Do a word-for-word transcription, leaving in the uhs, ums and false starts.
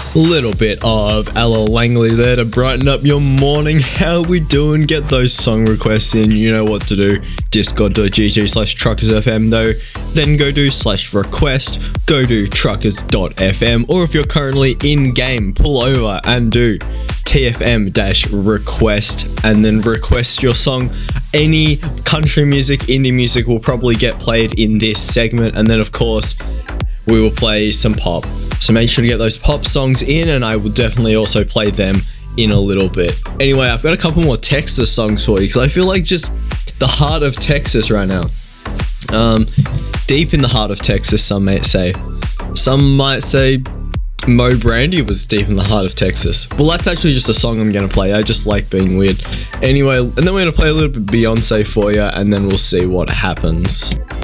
Little bit of Ella Langley there to brighten up your morning. How we doing? Get those song requests in. You know what to do. Discord.gg slash truckersfm though. Then go do slash request. Go do truckers.fm. Or if you're currently in game, pull over and do tfm dash request and then request your song. Any country music, indie music will probably get played in this segment. And then of course, we will play some pop. So make sure to get those pop songs in, and I will definitely also play them in a little bit. Anyway, I've got a couple more Texas songs for you because I feel like just the heart of Texas right now. Um, deep in the heart of Texas, some might say. Some might say Mo Brandy was deep in the heart of Texas. Well, that's actually just a song I'm going to play. I just like being weird. Anyway, and then we're going to play a little bit Beyonce for you, and then we'll see what happens.